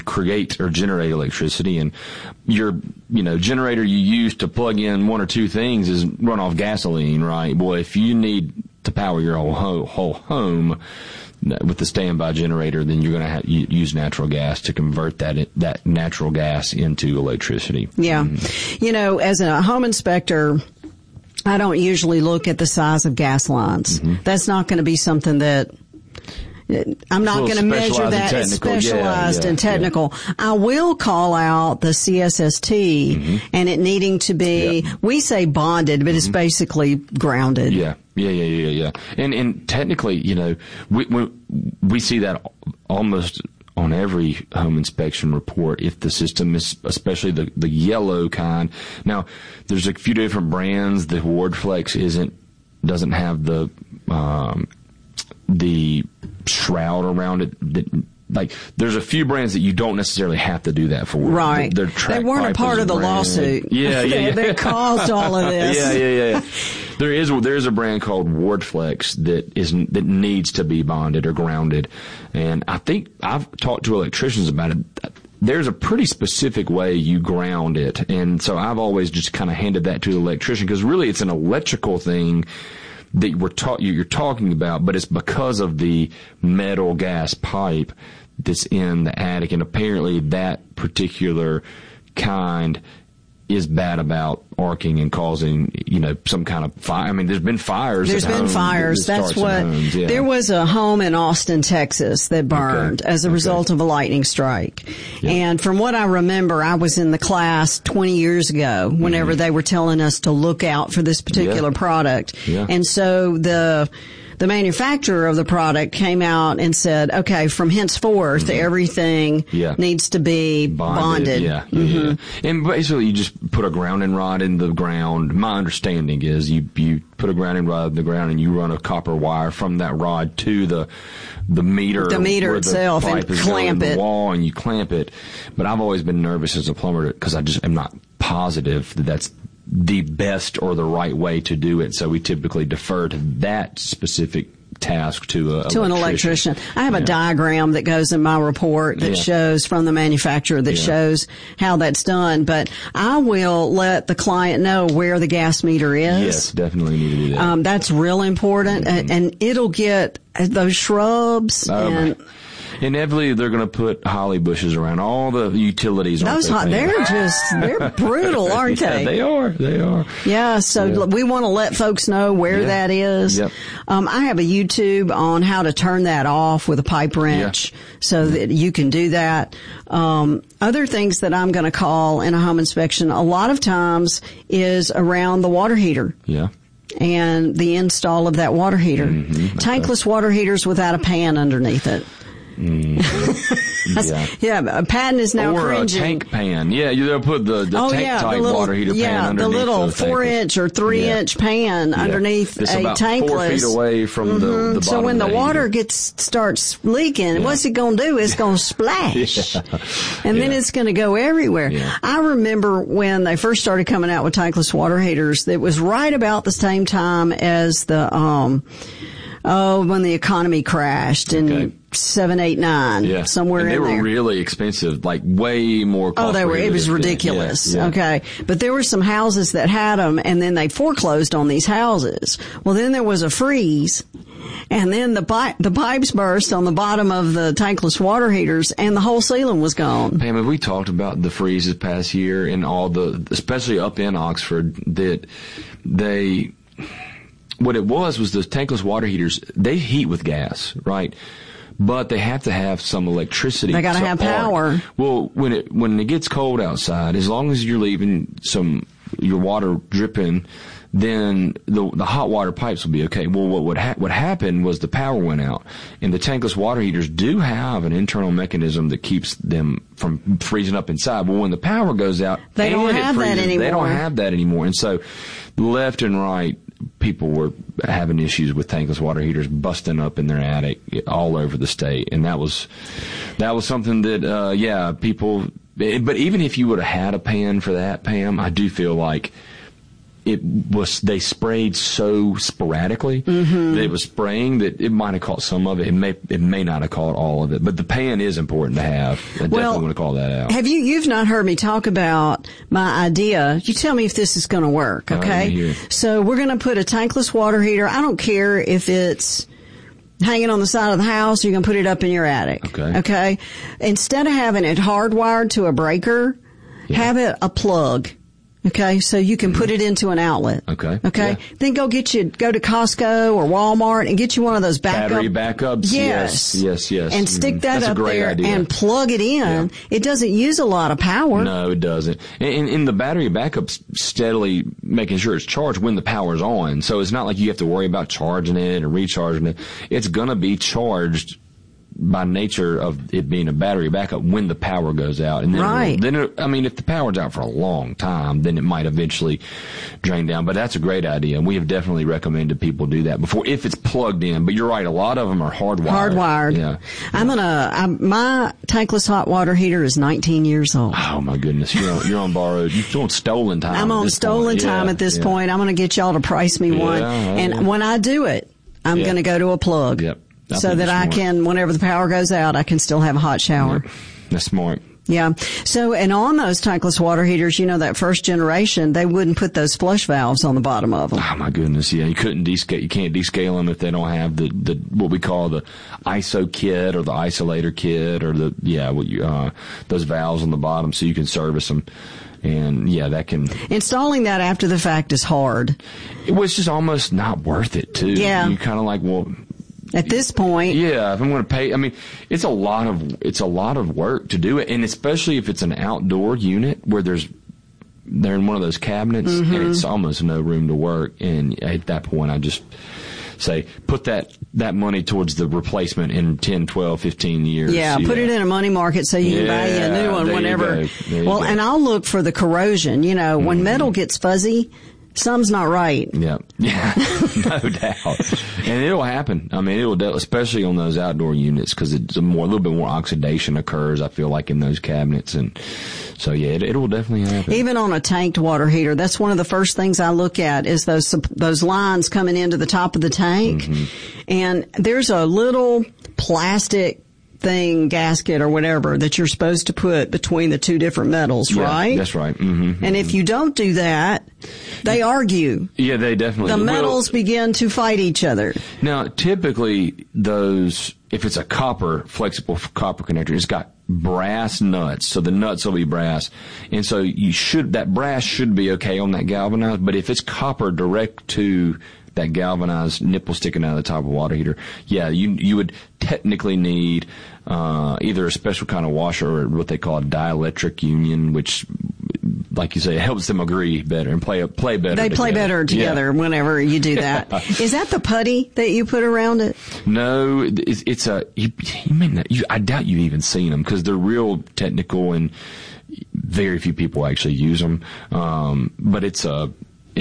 create or generate electricity, and your generator you use to plug in one or two things is run off gasoline, right? Boy, if you need to power your whole home with the standby generator, then you're going to use natural gas to convert that natural gas into electricity. Yeah. As a home inspector, I don't usually look at the size of gas lines. Mm-hmm. That's not going to be something that I'm not going to measure that. It's specialized and technical. Yeah. I will call out the CSST mm-hmm. and it needing to be, we say bonded, but mm-hmm. it's basically grounded. Yeah. And technically, we see that almost on every home inspection report if the system is, especially the yellow kind. Now, there's a few different brands. The WardFlex doesn't have the shroud around it. There's a few brands that you don't necessarily have to do that for. Right. They weren't a part of the lawsuit. Yeah. They caused all of this. Yeah. There is a brand called WardFlex that needs to be bonded or grounded. And I think I've talked to electricians about it. There's a pretty specific way you ground it. And so I've always just kind of handed that to the electrician, because really it's an electrical thing that you're talking about, but it's because of the metal gas pipe that's in the attic, and apparently that particular kind is bad about arcing and causing, some kind of fire. I mean, there's been fires. That's what. Yeah. There was a home in Austin, Texas that burned as a result of a lightning strike. Yeah. And from what I remember, I was in the class 20 years ago whenever they were telling us to look out for this particular product. Yeah. And so the manufacturer of the product came out and said, okay, from henceforth, everything needs to be bonded. Yeah. And basically, you just put a grounding rod in the ground. My understanding is you put a grounding rod in the ground and you run a copper wire from that rod to the meter. The meter itself, and clamp it. The wall, and you clamp it. But I've always been nervous as a plumber because I just am not positive that that's the best or the right way to do it. So we typically defer to that specific task to an electrician. I have a diagram that goes in my report that shows from the manufacturer that shows how that's done. But I will let the client know where the gas meter is. Yes, definitely need to do that. That's real important, and it'll get those shrubs and. Inevitably, they're going to put holly bushes around all the utilities. They're brutal, aren't they? They are. Yeah, so we want to let folks know where that is. Yep. I have a YouTube on how to turn that off with a pipe wrench so that you can do that. Other things that I'm going to call in a home inspection a lot of times is around the water heater. Yeah. And the install of that water heater. Mm-hmm. Tankless water heaters without a pan underneath it. A pan is now cringing. Or a tank pan. Yeah, they'll put the tank-type water heater pan underneath. The little 4-inch or 3-inch pan underneath it's a about tankless. 4 feet away from the bottom. So when the water starts leaking, what's it going to do? It's going to splash. And then it's going to go everywhere. Yeah. I remember when they first started coming out with tankless water heaters, it was right about the same time as when the economy crashed in 7, 8, 9, somewhere in there. And they were really expensive, like way more cost. It was ridiculous. Yeah. Okay. But there were some houses that had them, and then they foreclosed on these houses. Well, then there was a freeze, and then the pipes burst on the bottom of the tankless water heaters, and the whole ceiling was gone. Pam, have we talked about the freeze this past year and especially up in Oxford, that what it was the tankless water heaters, they heat with gas, right? But they have to have some electricity. They got to have power. Well, when it gets cold outside, as long as you're leaving your water dripping, then the hot water pipes will be okay. Well, what happened was the power went out, and the tankless water heaters do have an internal mechanism that keeps them from freezing up inside. Well, when the power goes out, they don't have that anymore. They don't have that anymore, and so left and right, people were having issues with tankless water heaters busting up in their attic all over the state. And that was something that, people, but even if you would have had a pan for that, Pam, I do feel like they sprayed so sporadically that it was spraying that it might have caught some of it. It may not have caught all of it, but the pan is important to have. I definitely want to call that out. You've not heard me talk about my idea. You tell me if this is going to work, okay? So we're going to put a tankless water heater. I don't care if it's hanging on the side of the house, you're going to put it up in your attic. Okay? Instead of having it hardwired to a breaker, have it a plug. Okay, so you can put it into an outlet. Okay. Yeah. Then go to Costco or Walmart and get you one of those battery backups. Yes. And stick that up there and plug it in. Yeah. It doesn't use a lot of power. No, it doesn't. And the battery backup's steadily making sure it's charged when the power's on. So it's not like you have to worry about charging it or recharging it. It's gonna be charged by nature of it being a battery backup when the power goes out. And then, if the power's out for a long time, then it might eventually drain down. But that's a great idea. And we have definitely recommended people do that before if it's plugged in. But you're right, a lot of them are hardwired. Yeah. My tankless hot water heater is 19 years old. Oh my goodness. You're on borrowed. You're on stolen time. I'm on stolen time at this point. I'm going to get y'all to price me one. And when I do it, I'm going to go to a plug. Yep. So that I can, whenever the power goes out, I can still have a hot shower. Yep. That's smart. Yeah. So, and on those tankless water heaters, that first generation, they wouldn't put those flush valves on the bottom of them. Oh my goodness. Yeah. You can't descale them if they don't have the what we call the ISO kit or the isolator kit or those valves on the bottom so you can service them. And that can. Installing that after the fact is hard. It was just almost not worth it too. Yeah. You kind of like, at this point. Yeah, if I'm going to pay, it's a lot of work to do it, and especially if it's an outdoor unit where they're in one of those cabinets and it's almost no room to work. And at that point, I just say, put that money towards the replacement in 10, 12, 15 years. Yeah, put it in a money market so you can buy you a new one whenever. And I'll look for the corrosion. When metal gets fuzzy, something's not right. Yeah, no doubt. And it'll happen. It'll, especially on those outdoor units, because it's a little bit more oxidation occurs, I feel like, in those cabinets. And so, it will definitely happen. Even on a tanked water heater, that's one of the first things I look at is those lines coming into the top of the tank. And there's a little plastic gasket or whatever that you're supposed to put between the two different metals, right? That's right. And if you don't do that, they argue. Yeah, they definitely. The metals begin to fight each other. Now, typically if it's a flexible copper connector, it's got brass nuts, so the nuts will be brass. And so that brass should be okay on that galvanized, but if it's copper direct to that galvanized nipple sticking out of the top of a water heater, you would technically need either a special kind of washer or what they call a dielectric union, which, like you say, helps them agree better and play better. They play better together whenever you do that. Is that the putty that you put around it? No, it's you may not. I doubt you've even seen them because they're real technical and very few people actually use them. But it's a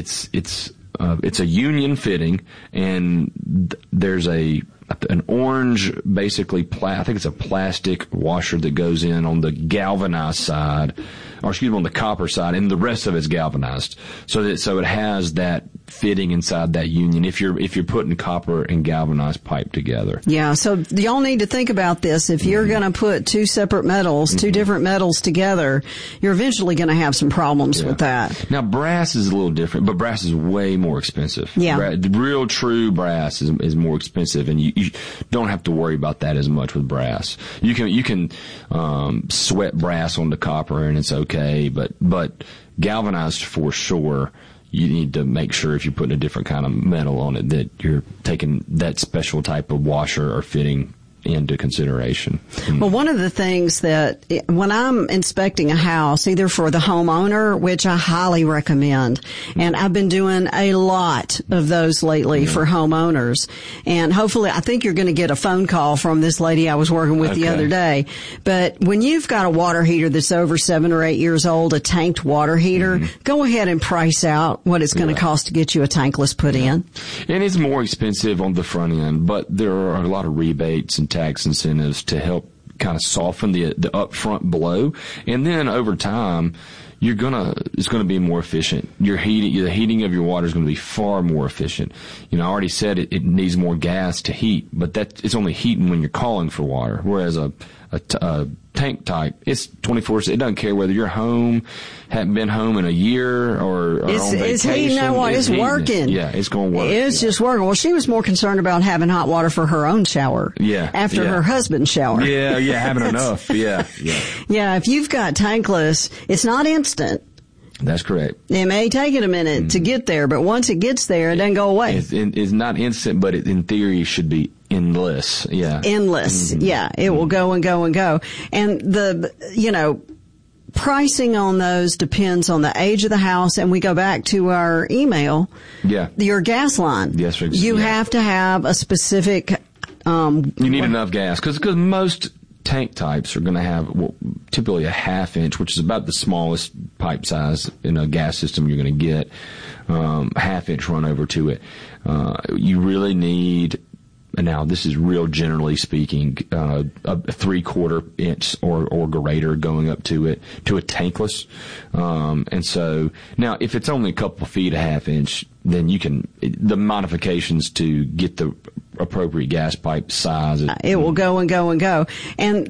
union fitting, and there's an orange, basically, I think it's a plastic washer that goes in on the galvanized side, on the copper side, and the rest of it's galvanized. So it has that fitting inside that union if you're putting copper and galvanized pipe together. Yeah, so y'all need to think about this. If you're going to put two separate metals, two different metals together, you're eventually going to have some problems with that. Now, brass is a little different, but brass is way more expensive. Yeah. The real true brass is more expensive, and you don't have to worry about that as much with brass. You can sweat brass onto copper and it's okay, but galvanized for sure. You need to make sure if you're putting a different kind of metal on it that you're taking that special type of washer or fitting into consideration. Well, one of the things that when I'm inspecting a house, either for the homeowner, which I highly recommend, and I've been doing a lot of those lately for homeowners, and hopefully I think you're going to get a phone call from this lady I was working with the other day. But when you've got a water heater that's over 7 or 8 years old, a tanked water heater, go ahead and price out what it's going to cost to get you a tankless put in. And it's more expensive on the front end, but there are a lot of rebates and tax incentives to help kind of soften the upfront blow, and then over time, it's gonna be more efficient. The heating of your water is gonna be far more efficient. I already said it needs more gas to heat, but it's only heating when you're calling for water. Whereas a tank type, it's 24/7. It doesn't care whether you're home, haven't been home in a year, or on vacation. It's heating. It's working. Yeah, it's going to work. It's just working. Well, she was more concerned about having hot water for her own shower. Yeah. After her husband's shower. Yeah, having enough. Yeah. Yeah, if you've got tankless, it's not instant. That's correct. It may take it a minute to get there, but once it gets there, it doesn't go away. It's not instant, but in theory should be endless. Yeah. Endless. Mm-hmm. Yeah. It will go and go and go. And pricing on those depends on the age of the house, and we go back to our email. Yeah. Your gas line. Yes, exactly. You have to have a specific. You need enough gas because most tank types are going to have typically a 1/2 inch, which is about the smallest pipe size in a gas system you're going to get. 1/2 inch run over to it. You really need. Now, this is real generally speaking, a 3/4 inch or greater going up to it, to a tankless. And so, now, if it's only a couple of feet, a 1/2 inch, then the modifications to get the appropriate gas pipe size. It will go and go and go. And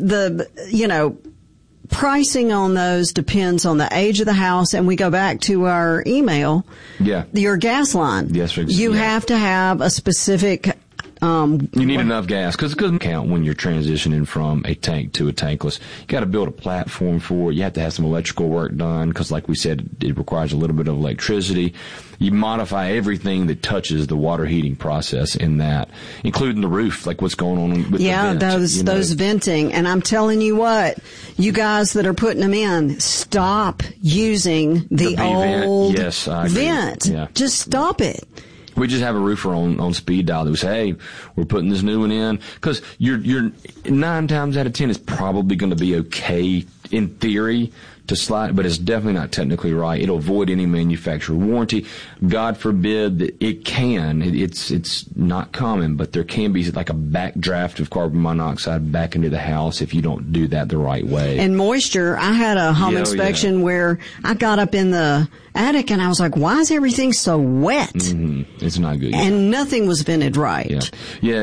pricing on those depends on the age of the house, and we go back to our email. Yeah. Your gas line. Yes, exactly. You have to have a specific. You need enough gas because it doesn't count when you're transitioning from a tank to a tankless. You got to build a platform for it. You have to have some electrical work done because, like we said, it requires a little bit of electricity. You modify everything that touches the water heating process in that, including the roof, like what's going on with the vent, those venting. And I'm telling you what, you guys that are putting them in, stop using the old vent. Yeah. Just stop it. We just have a roofer on speed dial that would say, "Hey, we're putting this new one in," because you're 9 times out of 10 it's probably going to be okay in theory to slide, but it's definitely not technically right. It'll avoid any manufacturer warranty. God forbid that it can. It's not common, but there can be like a backdraft of carbon monoxide back into the house if you don't do that the right way. And moisture. I had a home inspection where I got up in the attic and I was like, why is everything so wet? Mm-hmm. It's not good. And nothing was vented right. Yeah,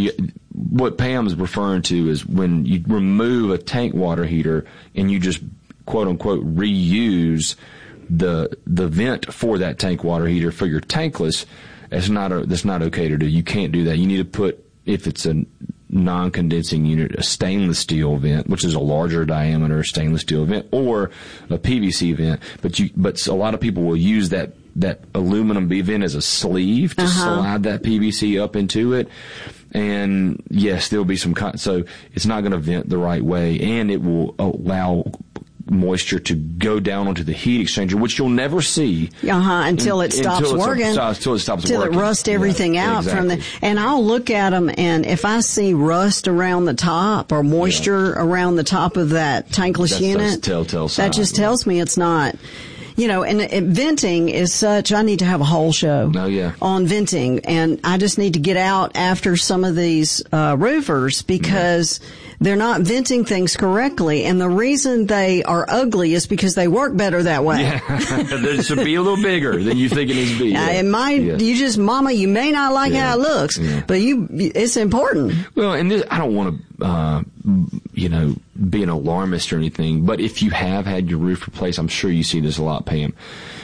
what Pam's referring to is when you remove a tank water heater and you just quote unquote reuse the vent for that tank water heater for your tankless. That's not okay to do. You can't do that. You need to put, if it's a non-condensing unit, a stainless steel vent, which is a larger diameter stainless steel vent, or a PVC vent. But a lot of people will use that aluminum B vent as a sleeve to slide that PVC up into it. And yes, there'll be so it's not going to vent the right way, and it will allow moisture to go down onto the heat exchanger, which you'll never see until it stops working. Until it rusts everything out from the. And I'll look at them, and if I see rust around the top or moisture around the top of that tankless unit, telltale sign. That just tells me it's not. And venting is such, I need to have a whole show on venting. And I just need to get out after some of these roofers because they're not venting things correctly. And the reason they are ugly is because they work better that way. Yeah. It should be a little bigger than you think it needs to be. Mama, you may not like how it looks, but it's important. Well, and I don't want to, be an alarmist or anything, but if you have had your roof replaced, I'm sure you see this a lot, Pam.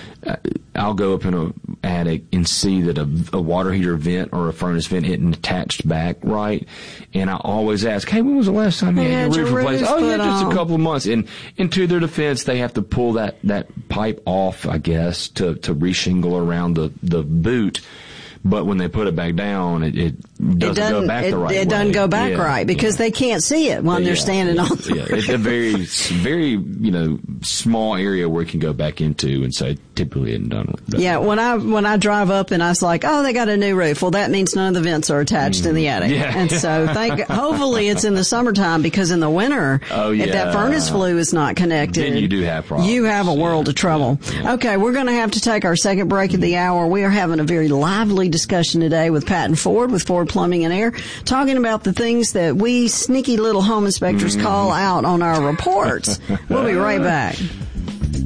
I'll go up in an attic and see that a water heater vent or a furnace vent isn't attached back right, and I always ask, "Hey, when was the last time you had your roof replaced?" "Oh, yeah, just a couple of months." And to their defense, they have to pull that pipe off, I guess, to reshingle around the boot. But when they put it back down, it doesn't go back the right way. It doesn't go back right because they can't see it when they're standing on. It's a very, very, small area where it can go back into, and so typically isn't done. Yeah, when I drive up and I was like, oh, they got a new roof. Well, that means none of the vents are attached in the attic. Yeah. And so hopefully it's in the summertime, because in the winter, if that furnace flue is not connected, then you do have problems. You have a world of trouble. Yeah. Okay, we're going to have to take our second break of the hour. We are having a very lively discussion today with Pat and Ford with Ford Plumbing and Air, talking about the things that we sneaky little home inspectors call out on our reports. We'll be right back.